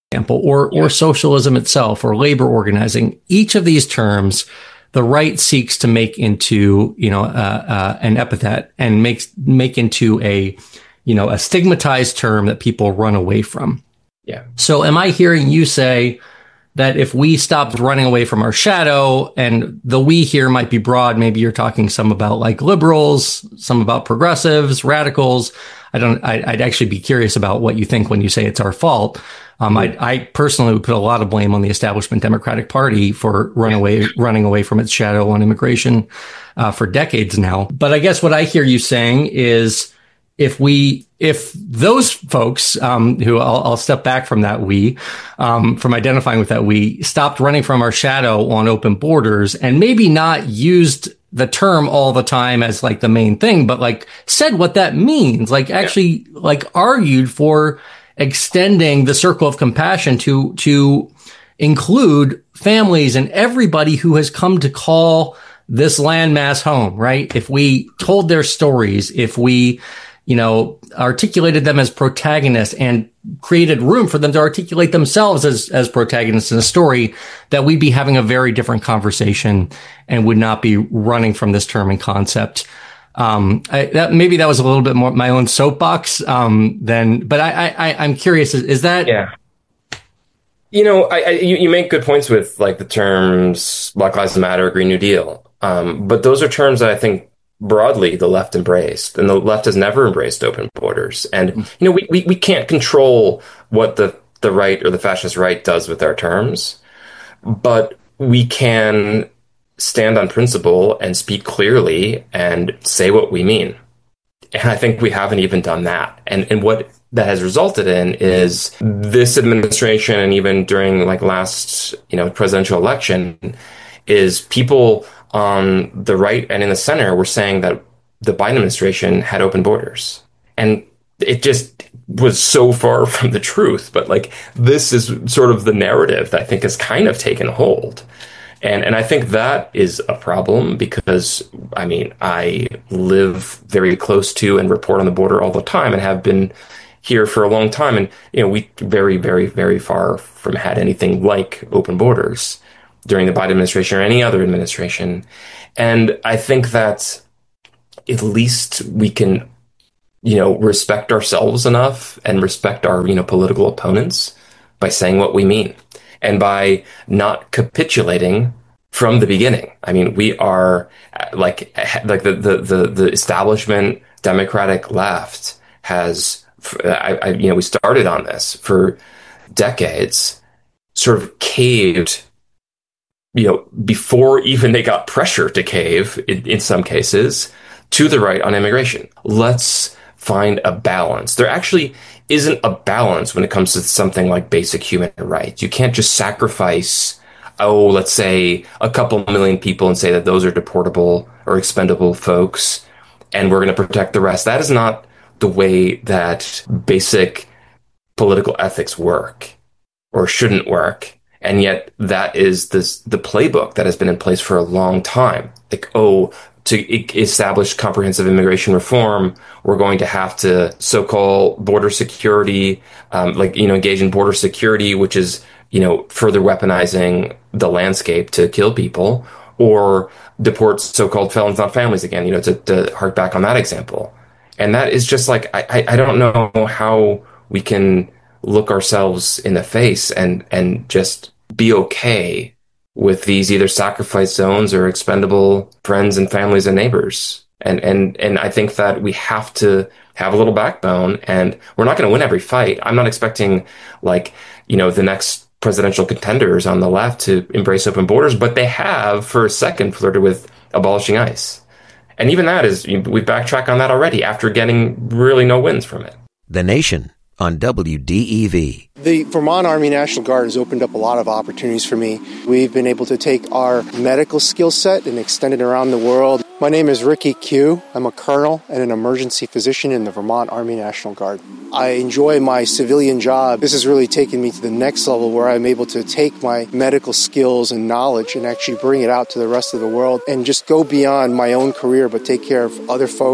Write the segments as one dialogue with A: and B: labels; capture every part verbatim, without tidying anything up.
A: example, or, or socialism itself, or labor organizing, each of these terms, the right seeks to make into, you know, uh, uh, an epithet and makes, make into a, you know, a stigmatized term that people run away from.
B: Yeah.
A: So am I hearing you say that if we stopped running away from our shadow, and the we here might be broad, maybe you're talking some about like liberals, some about progressives, radicals. I don't, I, I'd actually be curious about what you think when you say it's our fault. Um, mm-hmm. I, I personally would put a lot of blame on the establishment Democratic Party for run away, running away from its shadow on immigration, uh, for decades now. But I guess what I hear you saying is, if we, if those folks, um, who I'll, I'll step back from that we, um, from identifying with that we, stopped running from our shadow on open borders and maybe not used the term all the time as like the main thing, but like said what that means, like actually yeah. like argued for extending the circle of compassion to, to include families and everybody who has come to call this landmass home, right? If we told their stories, if we, you know, articulated them as protagonists and created room for them to articulate themselves as, as protagonists in a story, that we'd be having a very different conversation and would not be running from this term and concept. Um, I, that, maybe that was a little bit more my own soapbox, um, than, but I, I, I'm curious, is, is that?
B: Yeah. You know, I, I, you, you make good points with like the terms Black Lives Matter, Green New Deal. Um, but those are terms that I think broadly the left embraced, and the left has never embraced open borders. And, you know, we, we, we can't control what the, the right or the fascist right does with our terms, but we can stand on principle and speak clearly and say what we mean. And I think we haven't even done that. And, and what that has resulted in is this administration, and even during like last, you know, presidential election, is people on the right and in the center were saying that the Biden administration had open borders. And it just was so far from the truth. But like, this is sort of the narrative that I think has kind of taken hold. And and I think that is a problem because, I mean, I live very close to and report on the border all the time and have been here for a long time. And, you know, we very, very, very far from had anything like open borders during the Biden administration or any other administration. And I think that at least we can, you know, respect ourselves enough and respect our, you know, political opponents by saying what we mean and by not capitulating from the beginning. I mean, we are like, like the, the, the, the establishment Democratic left has, I, I, you know, we started on this for decades, sort of caved, you know, before even they got pressure to cave in, in some cases to the right on immigration. Let's find a balance. There actually isn't a balance when it comes to something like basic human rights. You can't just sacrifice, oh, let's say a couple million people and say that those are deportable or expendable folks, and we're going to protect the rest. That is not the way that basic political ethics work or shouldn't work. And yet that is this, the playbook that has been in place for a long time. Like, oh, to establish comprehensive immigration reform, we're going to have to so-called border security, um, like, you know, engage in border security, which is, you know, further weaponizing the landscape to kill people, or deport so-called felons, not families again, you know, to, to hark back on that example. And that is just like, I, I don't know how we can look ourselves in the face and, and just be okay with these either sacrifice zones or expendable friends and families and neighbors. And, and, and I think that we have to have a little backbone, and we're not going to win every fight. I'm not expecting like, you know, the next presidential contenders on the left to embrace open borders, but they have for a second flirted with abolishing ICE. And even that is, we backtrack on that already after getting really no wins from it.
C: The Nation on W D E V.
D: The Vermont Army National Guard has opened up a lot of opportunities for me. We've been able to take our medical skill set and extend it around the world. My name is Ricky Q. I'm a colonel and an emergency physician in the Vermont Army National Guard. I enjoy my civilian job. This has really taken me to the next level where I'm able to take my medical skills and knowledge and actually bring it out to the rest of the world and just go beyond my own career but take care of other folks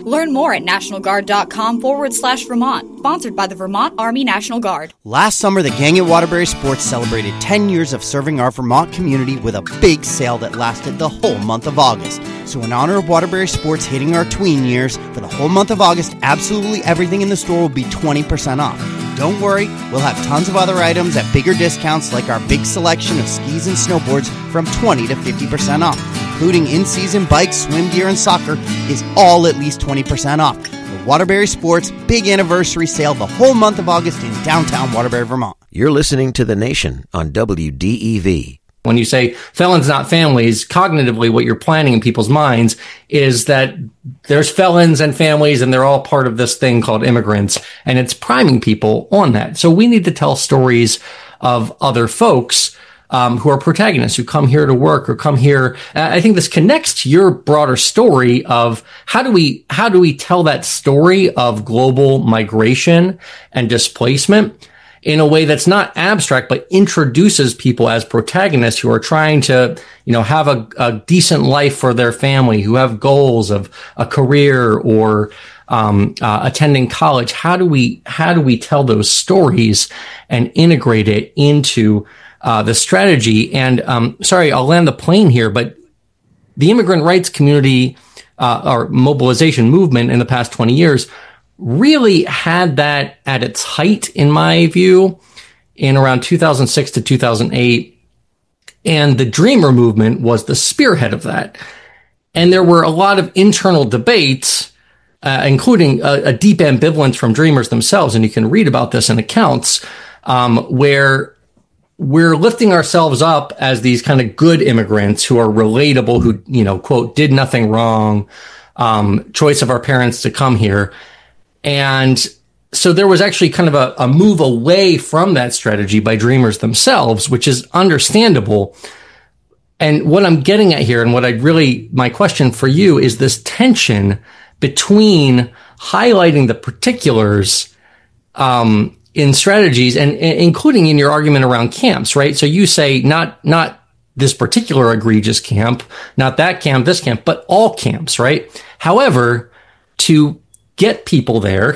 E: Learn more at nationalguard.com forward slash Vermont. Sponsored by the Vermont Army National Guard.
F: Last summer, the gang at Waterbury Sports celebrated ten years of serving our Vermont community with a big sale that lasted the whole month of August. So in honor of Waterbury Sports hitting our tween years, for the whole month of August, absolutely everything in the store will be twenty percent off. Don't worry, we'll have tons of other items at bigger discounts like our big selection of skis and snowboards from twenty to fifty percent off, including in-season bikes, swim gear, and soccer is all at least twenty percent off. The Waterbury Sports Big Anniversary Sale the whole month of August in downtown Waterbury, Vermont.
C: You're listening to The Nation on W D E V.
A: When you say felons, not families, cognitively what you're planning in people's minds is that there's felons and families and they're all part of this thing called immigrants, and it's priming people on that. So we need to tell stories of other folks um, who are protagonists, who come here to work or come here. I think this connects to your broader story of how do we, how do we tell that story of global migration and displacement in a way that's not abstract, but introduces people as protagonists who are trying to, you know, have a, a decent life for their family, who have goals of a career or um, uh, attending college. How do we, how do we tell those stories and integrate it into uh, the strategy? And um, sorry, I'll land the plane here, but the immigrant rights community uh, or mobilization movement in the past twenty years really had that at its height, in my view, in around two thousand six to two thousand eight. And the Dreamer movement was the spearhead of that. And there were a lot of internal debates, uh, including a, a deep ambivalence from Dreamers themselves. And you can read about this in accounts, um, where we're lifting ourselves up as these kind of good immigrants who are relatable, who, you know, quote, did nothing wrong, um, choice of our parents to come here. And so there was actually kind of a, a move away from that strategy by Dreamers themselves, which is understandable. And what I'm getting at here, and what I really, my question for you is this tension between highlighting the particulars, um, in strategies and, and including in your argument around camps, right? So you say not, not this particular egregious camp, not that camp, this camp, but all camps, right? However, to get people there,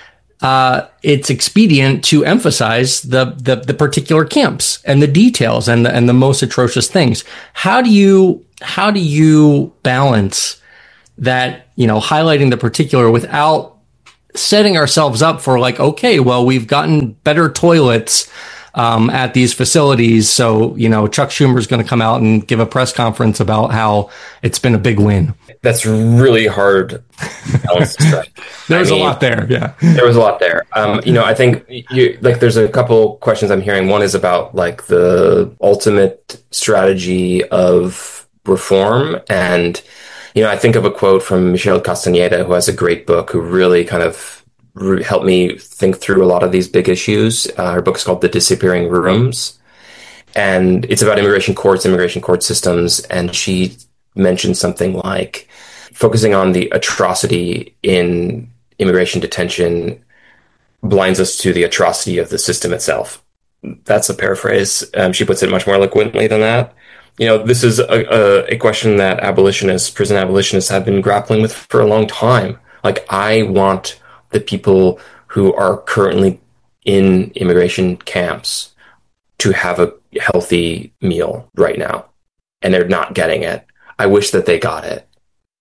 A: uh, it's expedient to emphasize the, the, the particular camps and the details and the, and the most atrocious things. How do you, how do you balance that, you know, highlighting the particular without setting ourselves up for like, okay, well, we've gotten better toilets, um, at these facilities. So, you know, Chuck Schumer's going to come out and give a press conference about how it's been a big win.
B: That's really hard balance to strike.
A: There's
B: I mean,
A: a lot there. Yeah.
B: There was a lot there. Um, you know, I think you, like, there's a couple questions I'm hearing. One is about like the ultimate strategy of reform. And, you know, I think of a quote from Michelle Castañeda, who has a great book, who really kind of re- helped me think through a lot of these big issues. Uh, her book is called The Disappearing Rooms. And it's about immigration courts, immigration court systems. And she mentioned something like focusing on the atrocity in immigration detention blinds us to the atrocity of the system itself. That's a paraphrase. Um, she puts it much more eloquently than that. You know, this is a, a, a question that abolitionists, prison abolitionists have been grappling with for a long time. Like, I want the people who are currently in immigration camps to have a healthy meal right now, and they're not getting it. I wish that they got it.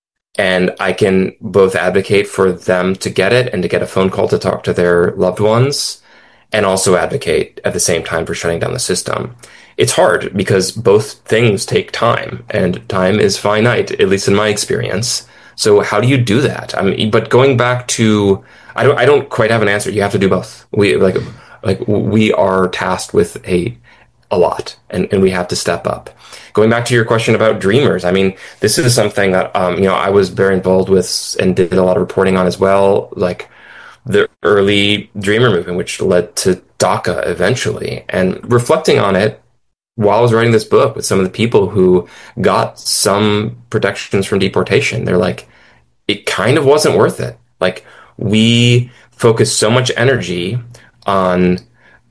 B: And I can both advocate for them to get it and to get a phone call to talk to their loved ones, and also advocate at the same time for shutting down the system. It's hard because both things take time, and time is finite, at least in my experience. So how do you do that? I mean, but going back to, I don't, I don't quite have an answer. You have to do both. We like, like we are tasked with a, a lot, and, and we have to step up. Going back to your question about Dreamers, I mean, this is something that, um, you know, I was very involved with and did a lot of reporting on as well, like the early Dreamer movement, which led to DACA eventually. And reflecting on it while I was writing this book with some of the people who got some protections from deportation, they're like, it kind of wasn't worth it. Like, we focused so much energy on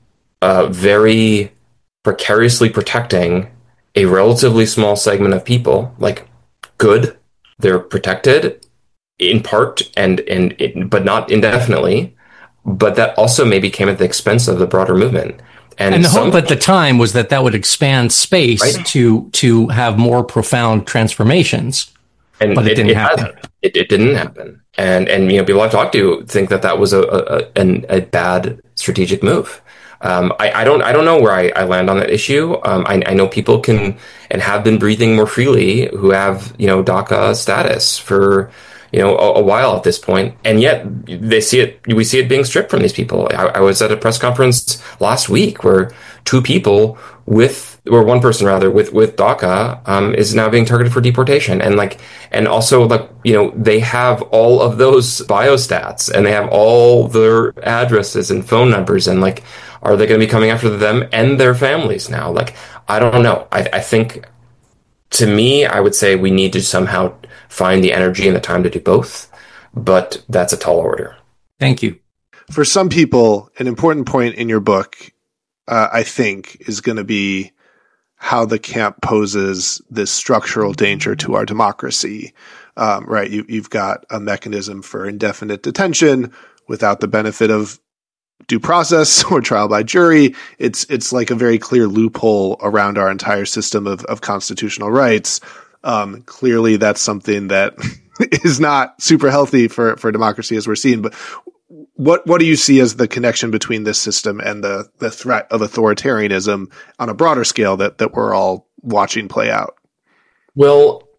B: uh, very precariously protecting a relatively small segment of people. Like, good, they're protected, in part and and it, but not indefinitely. But that also maybe came at the expense of the broader movement. And,
A: and the
B: some,
A: hope at the time was that that would expand space
B: right?
A: to to have more profound transformations.
B: And
A: but it, it didn't
B: it
A: happen.
B: It, it didn't happen. And and you know, people I've talked to think that that was a a, a, a bad strategic move. Um, I, I don't I don't know where I, I land on that issue. Um, I, I know people can and have been breathing more freely who have, you know, DACA status for, you know, a, a while at this point, and yet they see it. We see it being stripped from these people. I, I was at a press conference last week where two people with, or one person rather, with with DACA um, is now being targeted for deportation, and like, and also like, you know, they have all of those biostats and they have all their addresses and phone numbers, and like, are they going to be coming after them and their families now? Like, I don't know. I, I think, to me, I would say we need to somehow find the energy and the time to do both, but that's a tall order.
A: Thank you.
G: For some people, an important point in your book, uh, I think, is going to be how the camp poses this structural danger to our democracy. Um, right? You, you've got a mechanism for indefinite detention without the benefit of due process or trial by jury. It's it's like a very clear loophole around our entire system of, of constitutional rights. Um, clearly, that's something that is not super healthy for, for democracy, as we're seeing. But what what do you see as the connection between this system and the, the threat of authoritarianism on a broader scale that, that we're all watching play out?
B: Well,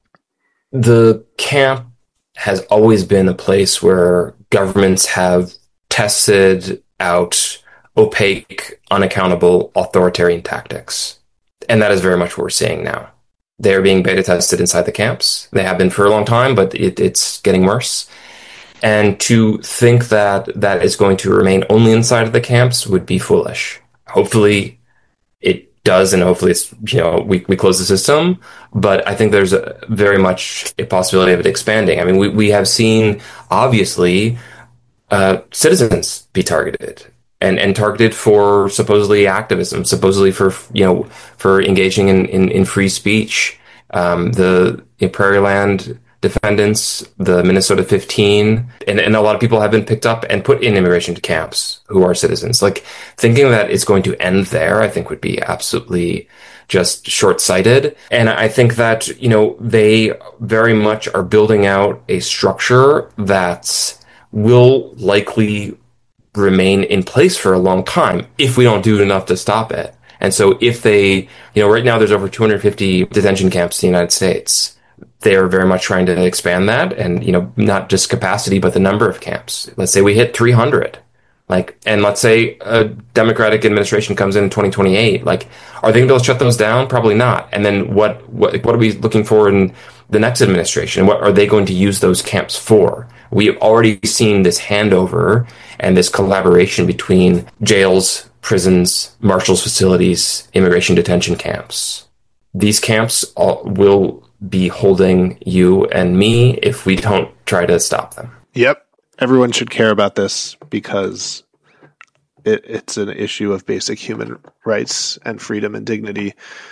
B: the camp has always been a place where governments have tested out opaque, unaccountable, authoritarian tactics. And that is very much what we're seeing now. They're being beta tested inside the camps. They have been for a long time, but it, it's getting worse. And to think that that is going to remain only inside of the camps would be foolish. Hopefully it does, and hopefully it's, you know, we, we close the system. But I think there's a, very much a possibility of it expanding. I mean, we, we have seen, obviously, Uh, citizens be targeted and, and targeted for supposedly activism, supposedly for, you know, for engaging in, in, in free speech. Um, the you know, Prairie Land defendants, the Minnesota fifteen, and, and a lot of people have been picked up and put in immigration camps who are citizens. Like, thinking that it's going to end there, I think would be absolutely just short-sighted. And I think that, you know, they very much are building out a structure that's will likely remain in place for a long time if we don't do enough to stop it. And so if they, you know, right now there's over two hundred fifty detention camps in the United States. They are very much trying to expand that, and, you know, not just capacity, but the number of camps. Let's say we hit three hundred. Like, and let's say a Democratic administration comes in in twenty twenty-eight. Like, are they going to be able to shut those down? Probably not. And then what, what, what are we looking for in the next administration? What are they going to use those camps for? We have already seen this handover and this collaboration between jails, prisons, marshals facilities, immigration detention camps. These camps all will be holding you and me if we don't try to stop them.
G: Yep. Everyone should care about this because it, it's an issue of basic human rights and freedom and dignity.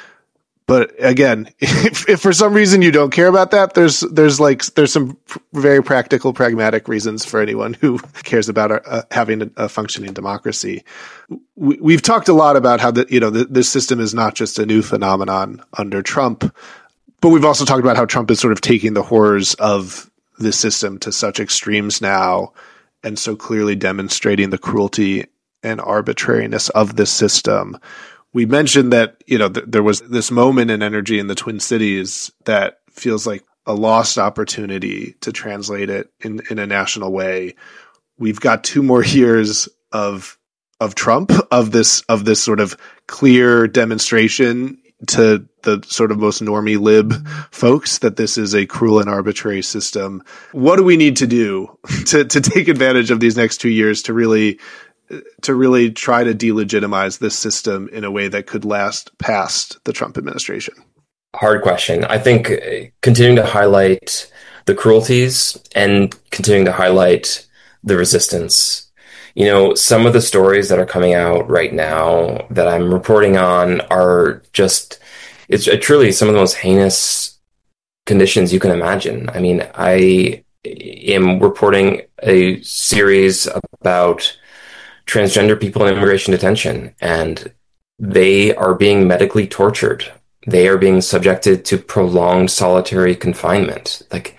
G: But again, if, if for some reason you don't care about that, there's there's like there's some very practical, pragmatic reasons for anyone who cares about uh, having a, a functioning democracy. We, we've talked a lot about how the, you know the, this system is not just a new phenomenon under Trump, but we've also talked about how Trump is sort of taking the horrors of this system to such extremes now, and so clearly demonstrating the cruelty and arbitrariness of this system. We mentioned that, you know, th- there was this moment in energy in the Twin Cities that feels like a lost opportunity to translate it in, in a national way. We've got two more years of of Trump, of this of this sort of clear demonstration to the sort of most normie lib folks that this is a cruel and arbitrary system. What do we need to do to to take advantage of these next two years to really to really try to delegitimize this system in a way that could last past the Trump administration?
B: Hard question. I think continuing to highlight the cruelties and continuing to highlight the resistance. You know, some of the stories that are coming out right now that I'm reporting on are just, it's truly some of the most heinous conditions you can imagine. I mean, I, am reporting a series about transgender people in immigration detention, and they are being medically tortured. They are being subjected to prolonged solitary confinement. Like,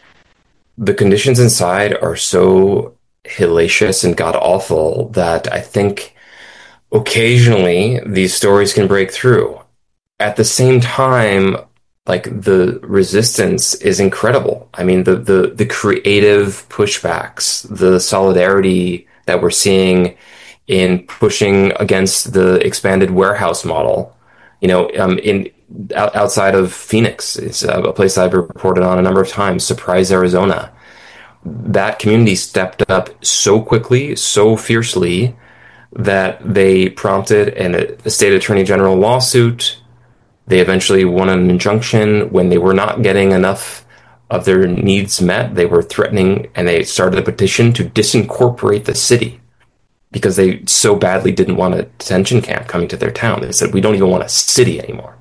B: the conditions inside are so hellacious and god-awful that I think occasionally these stories can break through. At the same time, like, the resistance is incredible. I mean, the, the, the creative pushbacks, the solidarity that we're seeing in pushing against the expanded warehouse model, you know, um, in outside of Phoenix, it's a place I've reported on a number of times, Surprise, Arizona. That community stepped up so quickly, so fiercely, that they prompted an, a state attorney general lawsuit. They eventually won an injunction. When they were not getting enough of their needs met, they were threatening, and they started a petition to disincorporate the city because they so badly didn't want a detention camp coming to their town. They said, we don't even want a city anymore.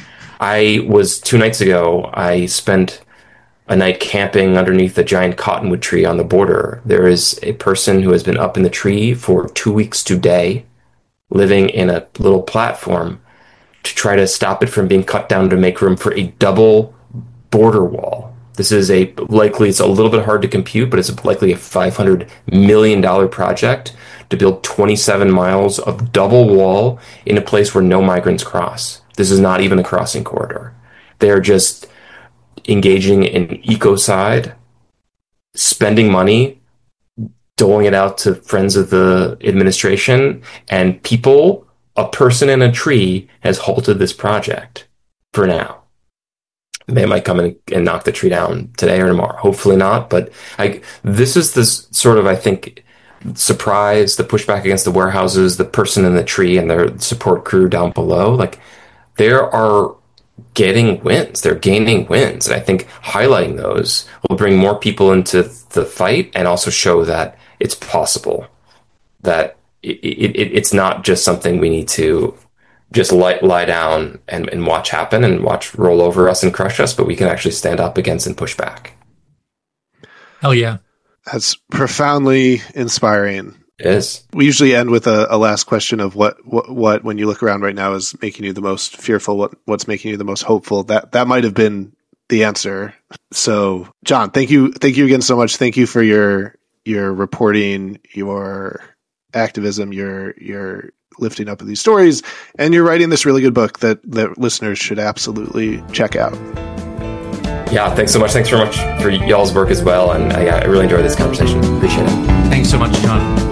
B: I was, two nights ago, I spent a night camping underneath a giant cottonwood tree on the border. There is a person who has been up in the tree for two weeks today, living in a little platform to try to stop it from being cut down to make room for a double border wall. This is a likely, it's a little bit hard to compute, but it's likely a five hundred million dollars project to build twenty-seven miles of double wall in a place where no migrants cross. This is not even a crossing corridor. They're just engaging in ecocide, spending money, doling it out to friends of the administration, and people, a person in a tree has halted this project for now. They might come in and knock the tree down today or tomorrow. Hopefully not, but I, this is this sort of, I think, surprise, the pushback against the warehouses, the person in the tree and their support crew down below. Like, there are getting wins. They're gaining wins. And I think highlighting those will bring more people into the fight and also show that it's possible, that it, it, it's not just something we need to just lie, lie down and, and watch happen and watch roll over us and crush us, but we can actually stand up against and push back.
A: Hell yeah.
G: That's profoundly inspiring.
B: It is.
G: We usually end with a, a last question of what, what, what, when you look around right now, is making you the most fearful, what, what's making you the most hopeful. That, that might have been the answer. So, John, thank you. Thank you again so much. Thank you for your, your reporting, your activism, your, your lifting up of these stories, and you're writing this really good book that, that listeners should absolutely check out.
B: Yeah, thanks so much. Thanks very much for y'all's work as well. And I, I really enjoyed this conversation. Appreciate it.
A: Thanks so much, John.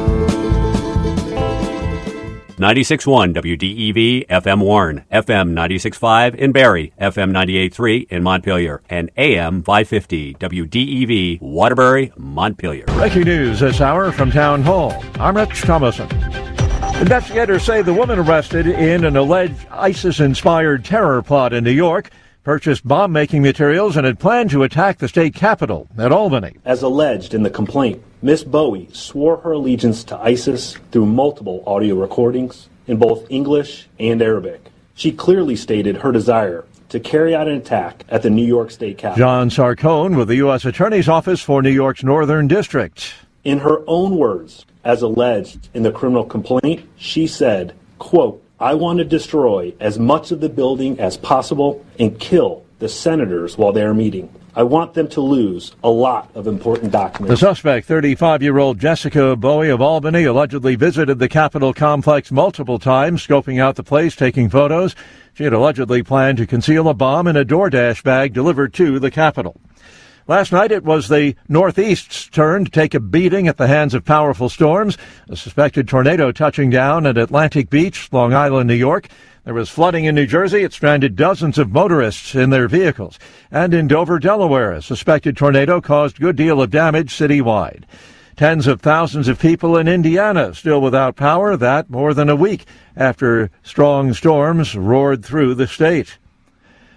H: ninety-six point one W D E V F M Warren, F M ninety-six point five in Barrie, F M ninety-eight point three in Montpelier, and A M five fifty W D E V Waterbury, Montpelier.
I: Breaking news this hour from Town Hall. I'm Rich Thomason. Investigators say the woman arrested in an alleged ISIS-inspired terror plot in New York purchased bomb-making materials and had planned to attack the state capitol at Albany.
J: As alleged in the complaint, Miss Bowie swore her allegiance to ISIS through multiple audio recordings in both English and Arabic. She clearly stated her desire to carry out an attack at the New York State Capitol.
I: John Sarcone with the U S Attorney's Office for New York's Northern District.
J: In her own words, as alleged in the criminal complaint, she said, quote, I want to destroy as much of the building as possible and kill the senators while they are meeting. I want them to lose a lot of important documents.
I: The suspect, thirty-five-year-old Jessica Bowie of Albany, allegedly visited the Capitol complex multiple times, scoping out the place, taking photos. She had allegedly planned to conceal a bomb in a DoorDash bag delivered to the Capitol. Last night, it was the Northeast's turn to take a beating at the hands of powerful storms. A suspected tornado touching down at Atlantic Beach, Long Island, New York. There was flooding in New Jersey. It stranded dozens of motorists in their vehicles. And in Dover, Delaware, a suspected tornado caused a good deal of damage citywide. Tens of thousands of people in Indiana still without power, that more than a week after strong storms roared through the state.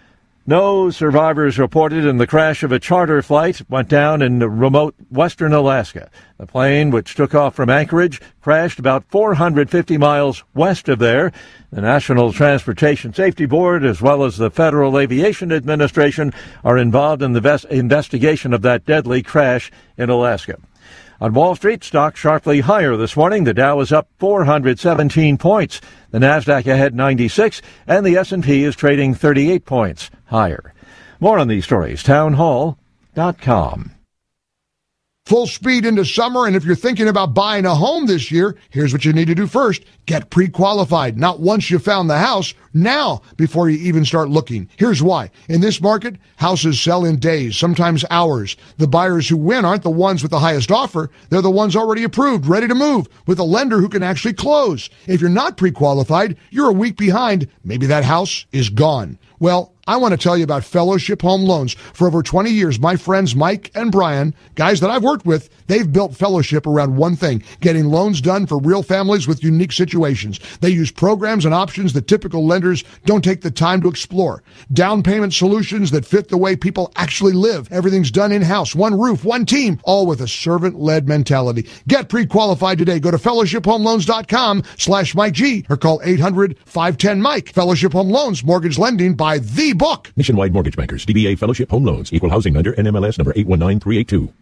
I: No survivors reported in the crash of a charter flight. Went down in remote western Alaska. The plane, which took off from Anchorage, crashed about four hundred fifty miles west of there. The National Transportation Safety Board, as well as the Federal Aviation Administration, are involved in the ves- investigation of that deadly crash in Alaska. On Wall Street, stocks sharply higher this morning. The Dow is up four hundred seventeen points. The Nasdaq ahead ninety-six, and the S and P is trading thirty-eight points higher. More on these stories, town hall dot com.
K: Full speed into summer, and if you're thinking about buying a home this year, here's what you need to do first. Get pre-qualified. Not once you found the house, now before you even start looking. Here's why. In this market, houses sell in days, sometimes hours. The buyers who win aren't the ones with the highest offer. They're the ones already approved, ready to move, with a lender who can actually close. If you're not pre-qualified, you're a week behind. Maybe that house is gone. Well, I want to tell you about Fellowship Home Loans. For over twenty years, my friends Mike and Brian, guys that I've worked with, they've built Fellowship around one thing, getting loans done for real families with unique situations. They use programs and options that typical lenders don't take the time to explore. Down payment solutions that fit the way people actually live. Everything's done in-house, one roof, one team, all with a servant-led mentality. Get pre-qualified today. Go to fellowship home loans dot com slash Mike G or call eight hundred five one zero Mike. Fellowship Home Loans, mortgage lending by the book.
L: Nationwide Mortgage Bankers, D B A Fellowship Home Loans, Equal Housing Lender, N M L S number eight one nine three eight two.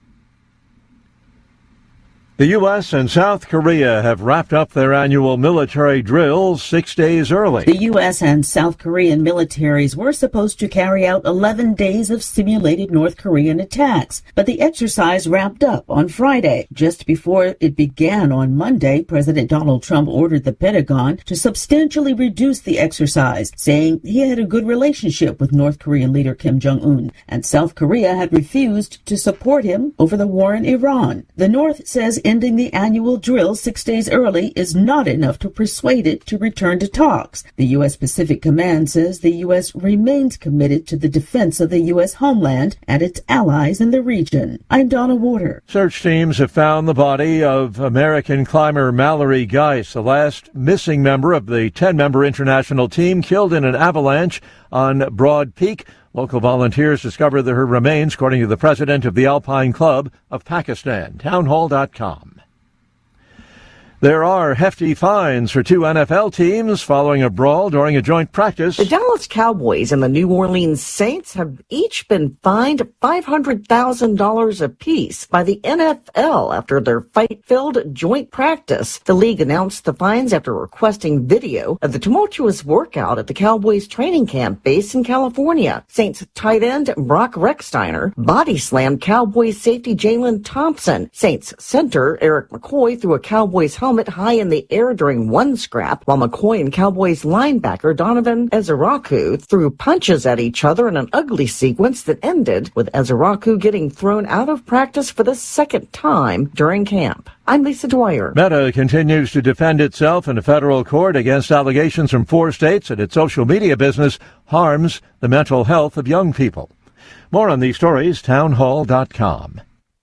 I: The U S and South Korea have wrapped up their annual military drills six days early.
M: The U S and South Korean militaries were supposed to carry out eleven days of simulated North Korean attacks, but the exercise wrapped up on Friday. Just before it began on Monday, President Donald Trump ordered the Pentagon to substantially reduce the exercise, saying he had a good relationship with North Korean leader Kim Jong-un, and South Korea had refused to support him over the war in Iran. The North says ending the annual drill six days early is not enough to persuade it to return to talks. The U S Pacific Command says the U S remains committed to the defense of the U S homeland and its allies in the region. I'm Donna Warder.
I: Search teams have found the body of American climber Mallory Geis, the last missing member of the ten-member international team killed in an avalanche on Broad Peak. Local volunteers discovered her remains, according to the president of the Alpine Club of Pakistan. town hall dot com. There are hefty fines for two N F L teams following a brawl during a joint practice.
N: The Dallas Cowboys and the New Orleans Saints have each been fined five hundred thousand dollars apiece by the N F L after their fight-filled joint practice. The league announced the fines after requesting video of the tumultuous workout at the Cowboys training camp base in California. Saints tight end Brock Rechsteiner body slammed Cowboys safety Jalen Thompson. Saints center Eric McCoy threw a Cowboys helmet high in the air during one scrap, while McCoy and Cowboys linebacker Donovan Ezeraku threw punches at each other in an ugly sequence that ended with Ezeraku getting thrown out of practice for the second time during camp. I'm Lisa Dwyer.
I: Meta continues to defend itself in a federal court against allegations from four states that its social media business harms the mental health of young people. More on these stories, town hall dot com.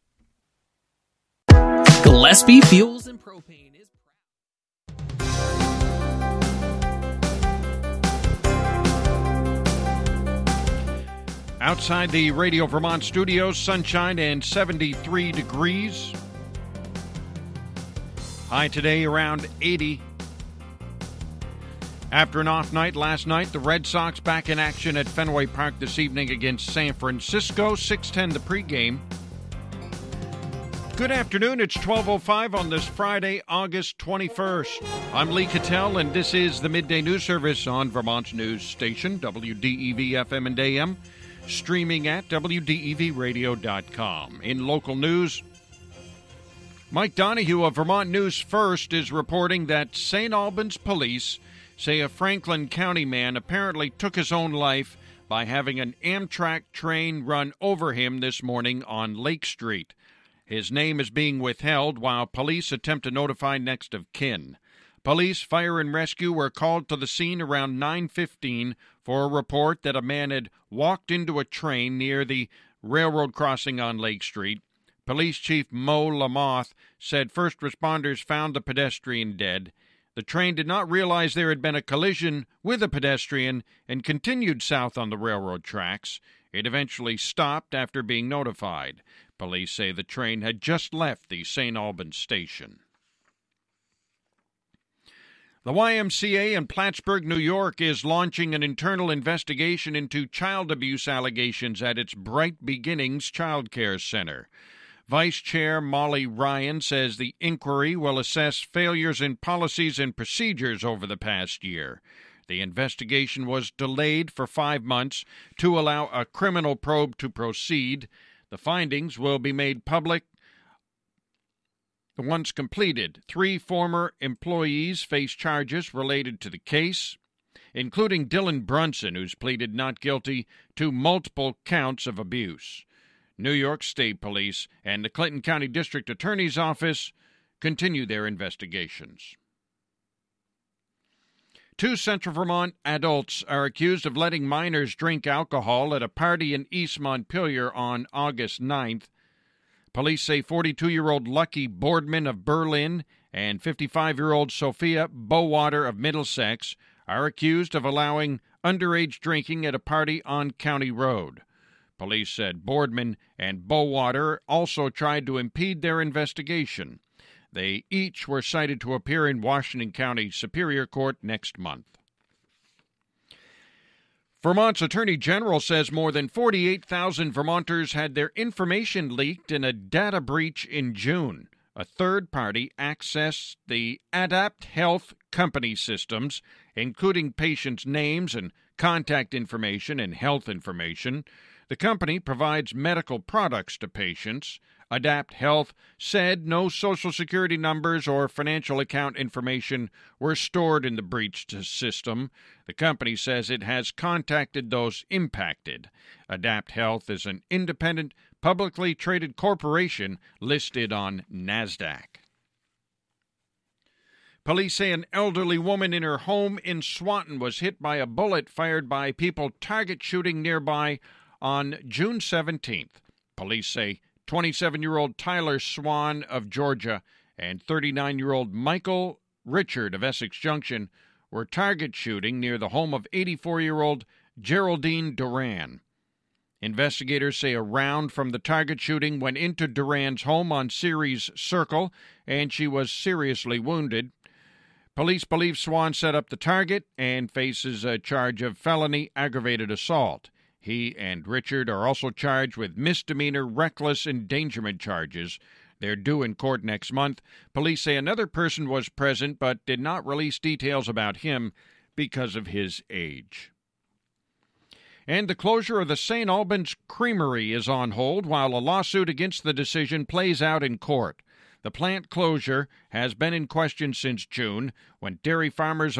O: Gillespie Fuels and Propane.
P: Outside the Radio Vermont studios, sunshine and seventy-three degrees. High today around eighty. After an off night last night, the Red Sox back in action at Fenway Park this evening against San Francisco. six ten the pregame. Good afternoon. It's twelve oh five on this Friday, August twenty-first. I'm Lee Cattell, and this is the Midday News Service on Vermont's news station, W D E V F M and A M. Streaming at W D E V radio dot com. In local news, Mike Donahue of Vermont News First is reporting that Saint Albans police say a Franklin County man apparently took his own life by having an Amtrak train run over him this morning on Lake Street. His name is being withheld while police attempt to notify next of kin. Police, fire, and rescue were called to the scene around nine fifteen for a report that a man had walked into a train near the railroad crossing on Lake Street. Police Chief Mo Lamoth said first responders found the pedestrian dead. The train did not realize there had been a collision with a pedestrian and continued south on the railroad tracks. It eventually stopped after being notified. Police say the train had just left the Saint Albans station. The Y M C A in Plattsburgh, New York, is launching an internal investigation into child abuse allegations at its Bright Beginnings Child Care Center. Vice Chair Molly Ryan says the inquiry will assess failures in policies and procedures over the past year. The investigation was delayed for five months to allow a criminal probe to proceed. The findings will be made public once completed. Three former employees face charges related to the case, including Dylan Brunson, who's pleaded not guilty to multiple counts of abuse. New York State Police and the Clinton County District Attorney's Office continue their investigations. Two Central Vermont adults are accused of letting minors drink alcohol at a party in East Montpelier on August ninth. Police say forty-two-year-old Lucky Boardman of Berlin and fifty-five-year-old Sophia Bowater of Middlesex are accused of allowing underage drinking at a party on County Road. Police said Boardman and Bowater also tried to impede their investigation. They each were cited to appear in Washington County Superior Court next month. Vermont's Attorney General says more than forty-eight thousand Vermonters had their information leaked in a data breach in June. A third party accessed the Adapt Health company systems, including patients' names and contact information and health information. The company provides medical products to patients. Adapt Health said no Social Security numbers or financial account information were stored in the breached system. The company says it has contacted those impacted. Adapt Health is an independent, publicly traded corporation listed on NASDAQ. Police say an elderly woman in her home in Swanton was hit by a bullet fired by people target shooting nearby on June seventeenth. Police say twenty-seven-year-old Tyler Swan of Georgia and thirty-nine-year-old Michael Richard of Essex Junction were target shooting near the home of eighty-four-year-old Geraldine Duran. Investigators say a round from the target shooting went into Duran's home on Ceres Circle, and she was seriously wounded. Police believe Swan set up the target and faces a charge of felony aggravated assault. He and Richard are also charged with misdemeanor reckless endangerment charges. They're due in court next month. Police say another person was present but did not release details about him because of his age. And the closure of the Saint Albans Creamery is on hold while a lawsuit against the decision plays out in court. The plant closure has been in question since June, when dairy farmers